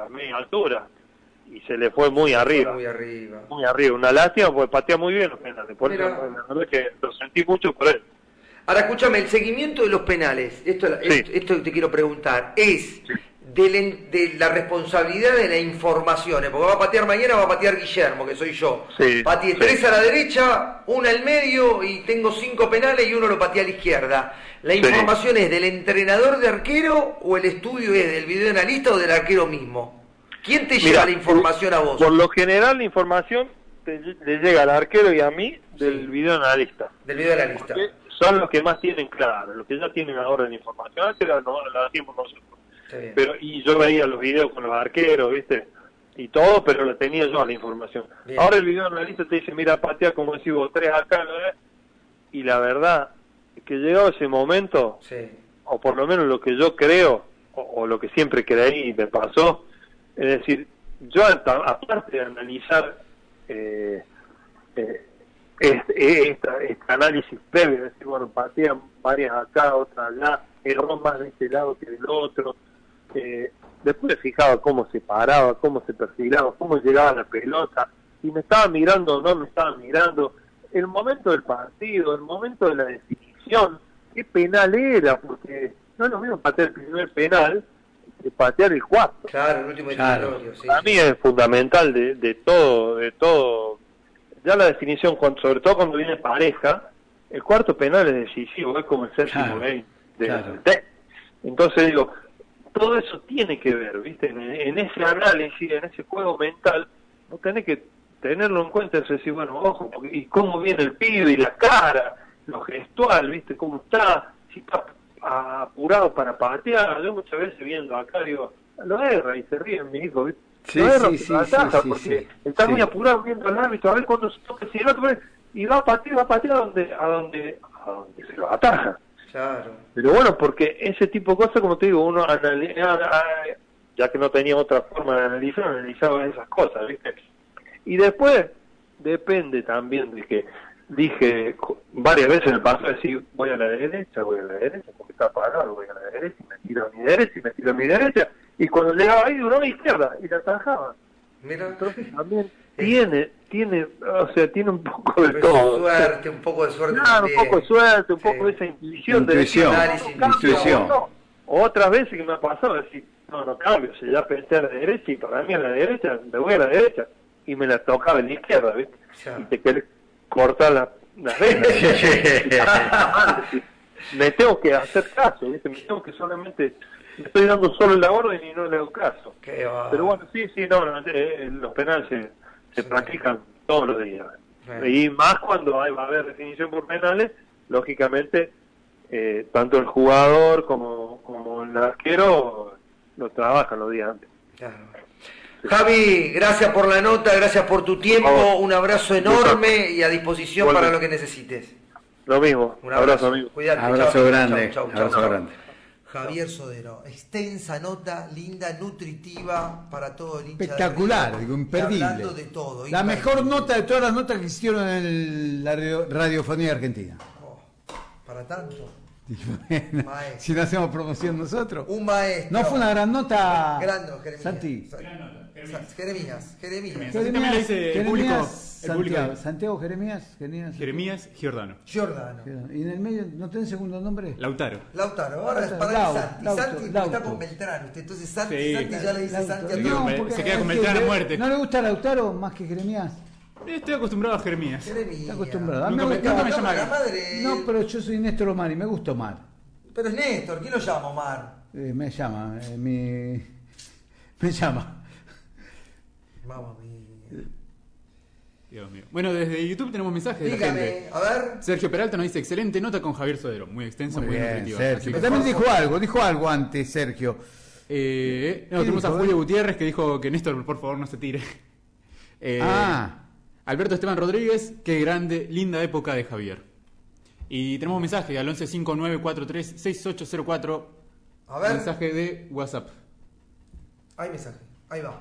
a media altura y se le fue muy arriba. Muy arriba. Muy arriba. Una lástima porque patea muy bien los penales. Por eso, la verdad es que lo sentí mucho por él. Ahora, escúchame, el seguimiento de los penales, esto te quiero preguntar, ¿es de la responsabilidad de la información? Porque va a patear mañana, va a patear Guillermo, que soy yo. Sí, Pateé 3 a la derecha, 1 al medio y tengo 5 penales y uno lo pateé a la izquierda. ¿La información es del entrenador de arquero o el estudio es del videoanalista o del arquero mismo? ¿Quién te lleva la información a vos? Por lo general la información le llega al arquero y a mí del videoanalista. Del videoanalista. Son los que más tienen claro, los que ya tienen ahora la información, antes la hacíamos nosotros. Pero, y yo veía los videos con los arqueros, ¿viste? Y todo, pero lo tenía yo la información. Bien. Ahora el videoanalista te dice, mira, patea como decís vos, 3 acá, ¿no? Y la verdad, que llegado ese momento, o por lo menos lo que yo creo, o lo que siempre creí y me pasó, es decir, yo aparte de analizar este análisis previo, es decir, bueno, patean varias acá, otras allá, erró más de este lado que del otro, después fijaba cómo se paraba, cómo se perfilaba, cómo llegaba la pelota, si me estaba mirando o no me estaba mirando, el momento del partido, el momento de la definición, qué penal era, porque no es lo mismo patear el primer penal que patear el cuarto. Claro, el último eliminatorio, Para mí es fundamental de todo. Ya la definición, sobre todo cuando viene pareja, el cuarto penal es decisivo, es como el séptimo game del test. Entonces digo, todo eso tiene que ver, ¿viste? En ese análisis, en ese juego mental, no tenés que tenerlo en cuenta, es decir, bueno, ojo, y cómo viene el pibe, y la cara, lo gestual, ¿viste? Cómo está, si está apurado para patear. Yo muchas veces viendo acá, digo, lo erra, y se ríen mi hijo, ¿viste? Porque está muy apurado viendo al árbitro a ver cuándo se toca si el otro y va a patear a donde se lo ataja. Claro. Pero bueno, porque ese tipo de cosas, como te digo, uno ya que no tenía otra forma de analizar, analizaba esas cosas, ¿viste? Y después depende también de que dije varias veces en el pasado, decir, voy a la derecha, porque está parado, voy a la derecha, y me tiro a mi derecha, y me tiro a mi derecha, y cuando llegaba ahí, uno a la izquierda, y la atajaba. Mira. Entonces también tiene un poco de todo. Suerte, un poco de suerte. Claro, un poco de suerte, un poco de esa intuición. Intuición. Otras veces que me ha pasado, decir, no cambio, si ya pensé a la derecha, y para mí a la derecha, me voy a la derecha, y me la tocaba en la izquierda, ¿viste? Y te querés cortar las venas. Me tengo que hacer caso, ¿viste? Me tengo que solamente, me estoy dando solo la orden y no le hago caso. Pero bueno, los penales se practican todos los días. Y más cuando va a haber definición por penales, lógicamente, tanto el jugador como el arquero lo trabajan los días antes. Claro. Javi, gracias por la nota, gracias por tu tiempo, un abrazo enorme y a disposición para lo que necesites. Lo mismo, un abrazo amigo. Cuídate, abrazo grande, chau. grande. Javier Sodero, extensa nota, linda, nutritiva para todo el hincha. Espectacular, digo, imperdible. Hablando de todo. La mejor nota de todas las notas que existieron en la radiofonía argentina. Para tanto. Bueno, si no hacemos promoción nosotros. Un maestro. No fue una gran nota. Jeremías. Santi. Jeremías. También le dice el público. Santiago Jeremías. Jeremías Giordano. ¿Y en el medio no tenés segundo nombre? Lautaro. Ahora es para Santi está con Beltrán. Entonces Santi ya le dice Santi a todos. Se queda con Beltrán a muerte. ¿No le gusta Lautaro más que Jeremías? Estoy acostumbrado a Jeremías. Está acostumbrado. Nunca me llama No, pero yo soy Néstor Omar y me gusta Omar. Pero es Néstor, ¿quién lo llama Omar? Me llama, me llama. Mamma mía. Dios mío. Bueno, desde YouTube tenemos mensajes de la gente. A ver. Sergio Peralta nos dice, excelente nota con Javier Sodero. Muy extensa, muy nutritiva. Sergio. También dijo algo antes, Sergio. Tenemos a Julio Gutiérrez que dijo que Néstor, por favor, no se tire. Alberto Esteban Rodríguez, qué grande, linda época de Javier. Y tenemos un mensaje al 1159436804. A ver. Mensaje de WhatsApp. Hay mensaje, ahí va.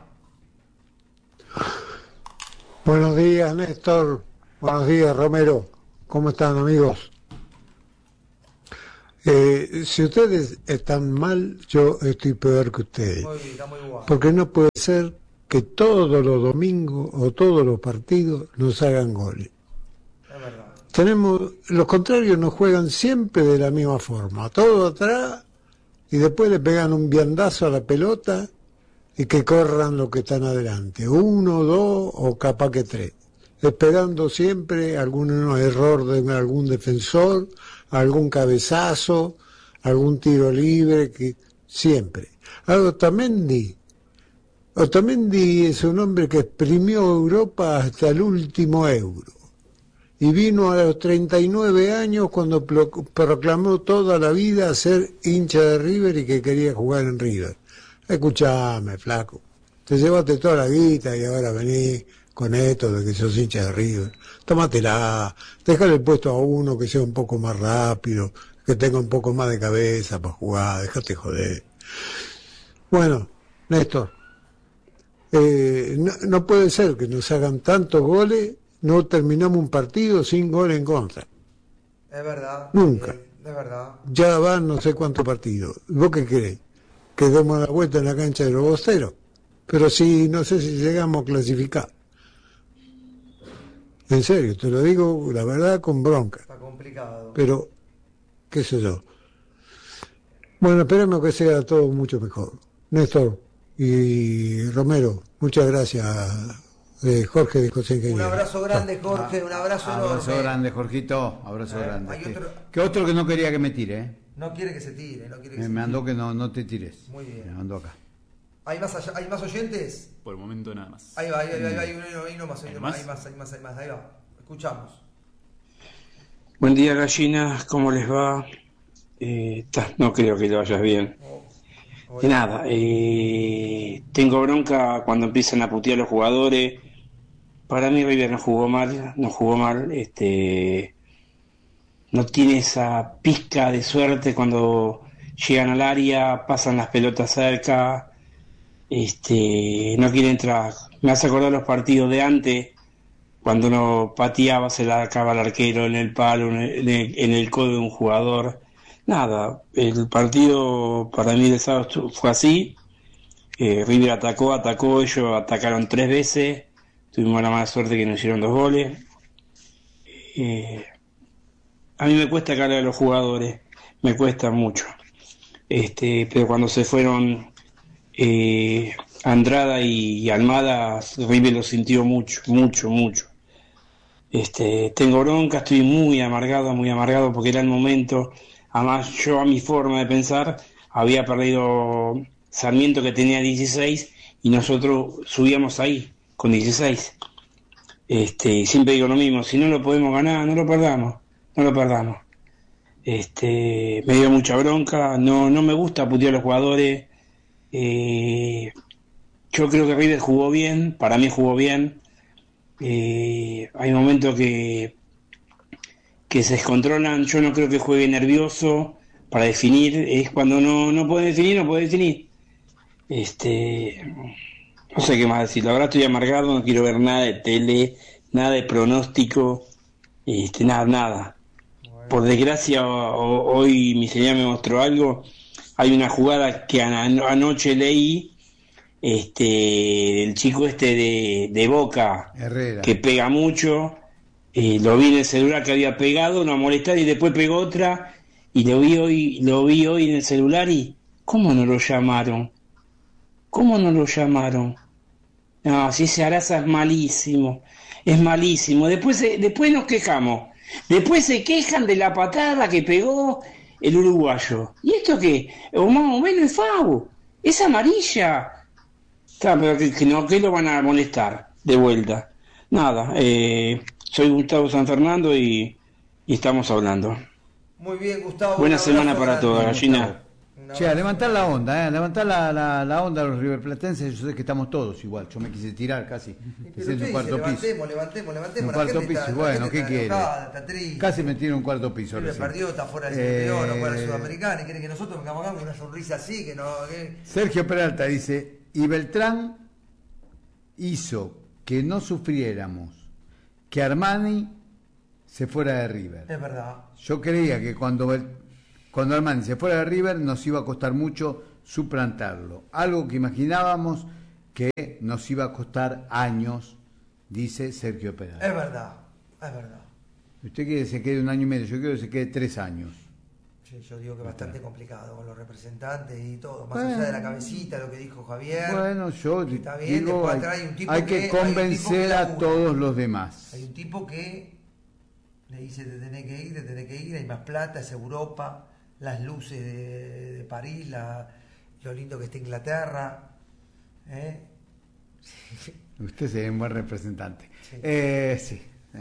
Buenos días, Néstor. Buenos días, Romero. ¿Cómo están, amigos? Si ustedes están mal, yo estoy peor que ustedes. Muy bien, está muy guapo. Porque no puede ser que todos los domingos o todos los partidos nos hagan goles. Es verdad. Los contrarios nos juegan siempre de la misma forma, todo atrás y después le pegan un viandazo a la pelota y que corran los que están adelante, 1, 2 o capaz que 3, esperando siempre algún error de algún defensor, algún cabezazo, algún tiro libre, que siempre. Otamendi es un hombre que exprimió Europa hasta el último euro. Y vino a los 39 años cuando proclamó toda la vida ser hincha de River y que quería jugar en River. Escuchame, flaco, te llevaste toda la guita y ahora venís con esto de que sos hincha de River. Tómatela, déjale el puesto a uno que sea un poco más rápido, que tenga un poco más de cabeza para jugar, déjate joder. Bueno, Néstor, no puede ser que nos hagan tantos goles. No terminamos un partido sin gol en contra. Es verdad. Nunca. Es verdad. Ya van no sé cuántos partidos. ¿Vos qué querés? Que demos la vuelta en la cancha de los Bosteros. Pero sí, no sé si llegamos a clasificar. En serio, te lo digo, la verdad, con bronca. Está complicado. Pero, qué sé yo. Bueno, esperemos que sea todo mucho mejor. Néstor y Romero, muchas gracias. Jorge de José Ingeniero. Un abrazo grande, Jorge, un abrazo enorme. Abrazo grande, Jorgito, abrazo grande. Hay Que otro que no quería que me tire, ¿eh? No quiere que se tire, no quiere que se Me tire. mandó que no te tires. Muy bien. Me mandó acá. ¿Hay más oyentes? Por el momento nada más. Ahí va, hay nomás, ¿Hay hay más? más, ahí va. Escuchamos. Buen día, gallinas, ¿cómo les va? No creo que le vayas bien. Nada, tengo bronca cuando empiezan a putear a los jugadores. Para mí River no jugó mal, no tiene esa pizca de suerte cuando llegan al área, pasan las pelotas cerca, no quiere entrar. Me hace acordar los partidos de antes, cuando uno pateaba, se la acaba el arquero en el palo, en el codo de un jugador. Nada, el partido para mí del sábado fue así. River atacó, ellos atacaron 3 veces, tuvimos la mala suerte que nos hicieron 2 goles. A mí me cuesta cargar a los jugadores, me cuesta mucho. Pero cuando se fueron Andrada y Almada, River lo sintió mucho. Tengo bronca, estoy muy amargado porque era el momento. Además, yo a mi forma de pensar había perdido Sarmiento, que tenía 16, y nosotros subíamos ahí con 16. Siempre digo lo mismo: si no lo podemos ganar, no lo perdamos. Me dio mucha bronca, no me gusta putear a los jugadores. Yo creo que River jugó bien, para mí jugó bien. Hay momentos que se descontrolan. Yo no creo que juegue nervioso para definir. Es cuando no puede definir. No sé qué más decir. La verdad estoy amargado, no quiero ver nada de tele, nada de pronóstico, nada. Por desgracia, hoy mi señora me mostró algo. Hay una jugada que anoche leí, el chico de Boca, Herrera, que pega mucho. Lo vi en el celular que había pegado, una molestar, y después pegó otra, y lo vi hoy en el celular. Y ¿cómo no lo llamaron? No, si ese Araza es malísimo. Después nos quejamos. Después se quejan de la patada que pegó el uruguayo. ¿Y esto qué? O más o menos es FAU. Es amarilla. Claro, pero que lo van a molestar de vuelta. Nada, soy Gustavo San Fernando y estamos hablando. Muy bien, Gustavo. Buena semana para todos, gallina. Che, a levantar la onda, levantar la onda a los riverplatenses. Yo sé que estamos todos igual. Yo me quise tirar casi. Pero un cuarto piso. Levantemos. Un cuarto piso, bueno, ¿qué quiere? Casi me tiro un cuarto piso. River perdió, está fuera del campeón, no fuera del sudamericano, y quiere que nosotros vengamos acá con una sonrisa así, que no... Sergio Peralta dice: y Beltrán hizo que no sufriéramos que Armani se fuera de River. Es verdad. Yo creía que cuando Cuando Armani se fuera de River nos iba a costar mucho suplantarlo. Algo que imaginábamos que nos iba a costar años, dice Sergio Pérez. Es verdad, es verdad. Usted quiere que se quede 1 año y medio, yo quiero que se quede 3 años. Sí, yo digo que bastante complicado con los representantes y todo, más allá de la cabecita, lo que dijo Javier. Bueno, yo está bien, digo, hay que convencer a todos los demás. Hay un tipo que le dice te tenés que ir, hay más plata, es Europa, las luces de París, lo lindo que está Inglaterra. Usted sería un buen representante. Sí.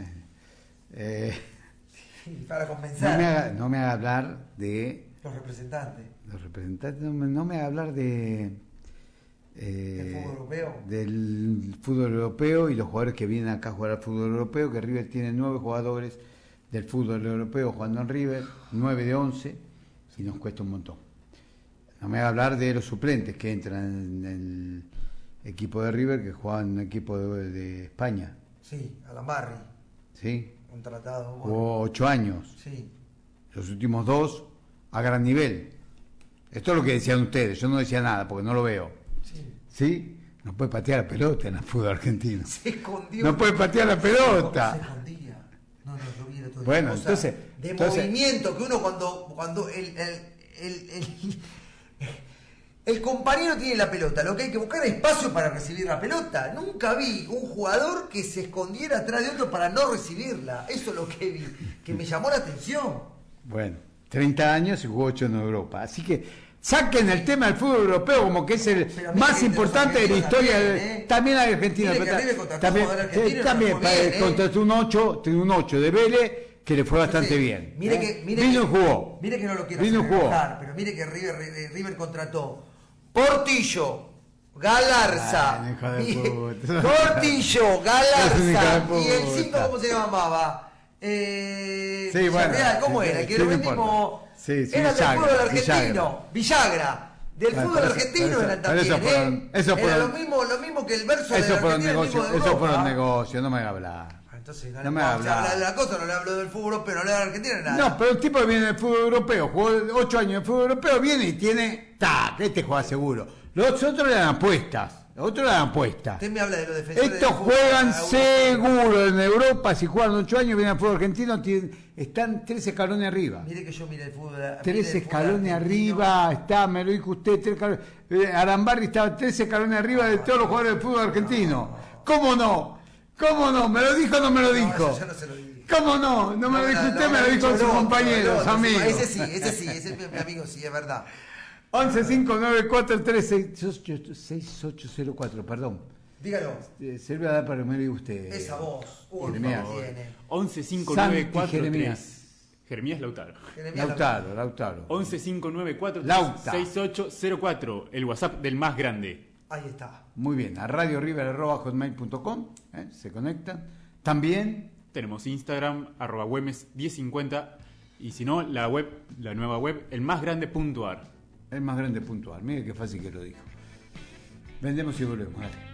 Para convencer. No me haga hablar de... Los representantes. Los representantes, no me haga hablar de... ¿Del fútbol europeo? Del fútbol europeo y los jugadores que vienen acá a jugar al fútbol europeo, que River tiene 9 jugadores del fútbol europeo jugando en River, 9 de 11, y nos cuesta un montón. No me haga hablar de los suplentes que entran en el equipo de River, que juegan en un equipo de España. Sí, Alambarri. Sí. Un tratado. Bueno. Jugó 8 años. Sí. Los últimos 2 a gran nivel. Esto es lo que decían ustedes, yo no decía nada porque no lo veo. Sí. ¿Sí? No puede patear la pelota en el fútbol argentino. Se escondió. No puede patear la pelota. Se escondía. No, yo vi el otro día. Bueno, O sea, entonces... de movimiento, que uno cuando el compañero tiene la pelota, lo que hay que buscar es espacio para recibir la pelota. Nunca vi un jugador que se escondiera atrás de otro para no recibirla. Eso es lo que vi, que me llamó la atención. Bueno, 30 años y jugó 8 en Europa. Así que saquen el tema del fútbol europeo como que es el más importante de la historia. También hay Argentina. También contrató un 8 de Vélez que le fue bastante bien. Mire vino y jugó. Mire que no lo quiero hacer enojar, pero mire que River contrató Portillo, Galarza, Portillo, Galarza, y el 5 ¿cómo se llamaba? Sí, bueno, ¿cómo era? Que lo vendimos. Era del fútbol argentino, Villagra. Del fútbol argentino eran también. Era lo mismo que el verso de Argentina. Eso fueron negocios, no me haga hablar. Entonces, no me habla de la cosa, no le hablo del fútbol europeo, no le hablo de Argentina, nada. No, pero el tipo que viene del fútbol europeo, jugó 8 años en fútbol europeo, viene y tiene, este juega seguro. Los otros le dan apuestas. Usted me habla de los defensores. Estos juegan seguro en Europa, si juegan 8 años, vienen al fútbol argentino, están 3 escalones arriba. Mire que yo mire el fútbol. 3 escalones arriba, me lo dijo usted, 3 escalones. Arambarri estaba 3 escalones arriba de todos los jugadores del fútbol argentino. ¿Cómo no? ¿Me lo dijo o no me lo dijo? Yo no se lo dije. ¿Cómo no? No me lo dijo usted, me lo dijo sus compañeros, amigos. Ese sí, ese es mi amigo, sí, es verdad. 1159436804, perdón. Dígalo. Se lo voy a dar para que me lo diga usted. Esa voz. Jeremías. 115943. Jeremías Lautaro. Lautaro. 1159436804, el WhatsApp del más grande. Ahí está. Muy bien, a radioriver@hotmail.com, se conectan. También tenemos Instagram, @güemes1050, y si no, la nueva web, elmásgrande.ar. Mire qué fácil que lo dijo. Vendemos y volvemos. Dale.